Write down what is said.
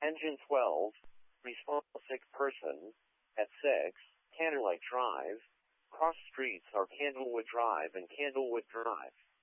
Engine 12, responsible 6 person, at 6, Candlelight Drive, cross streets are Candlewood Drive and Candlewood Drive.